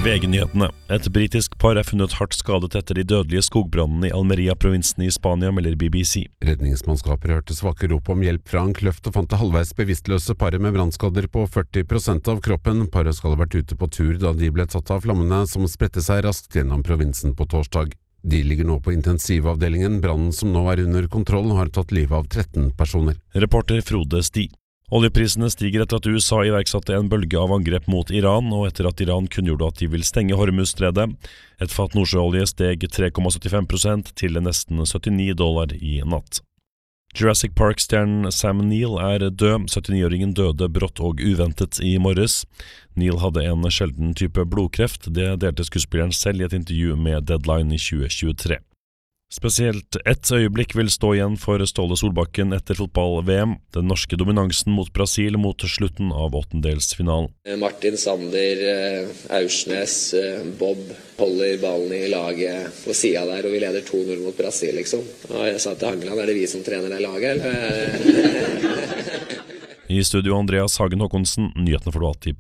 VG-nyhetene. Et britisk par funnet hardt skadet etter de dødelige skogbrannene i Almeria-provinsen i Spania, melder BBC. Redningsmannskaper hørte svake rop om hjelp fra en kløft og fant det halvveis bevisstløse paret med brannskader på 40% av kroppen. Paret skal ha vært ute på tur da de ble tatt av flammene som spredte seg raskt gjennom provinsen på torsdag. De ligger nå på intensivavdelingen. Brannen som nå er under kontroll har tatt livet av 13 personer. Reporter Frode Sti. Oljeprisene stiger etter at USA iverksatte en bølge av angrep mot Iran, og etter at Iran kunngjorde at de vil stenge Hormuzstredet. Et fat nordsjøolje steg 3,75% til nesten $79 i natt. Jurassic Park-stjernen Sam Neill er død. 79-åringen døde brått og uventet i morges. Neill hadde en sjelden type blodkreft. Det delte skuespilleren selv i et intervju med Deadline i 2023. Spesielt ett øyeblikk vil stå igjen for Ståle Solbakken etter fotball-VM. Den norske dominansen mot Brasil mot slutten av åttendelsfinalen. Martin Sander, Aursnes, Bob holder ballen i laget på siden der, og vi leder 2-0 mot Brasil, liksom. Og jeg sa til Hangeland, er det vi som trener det laget, eller? I studio Andreas Hagen Håkonsen, nyhetene for du alltid på.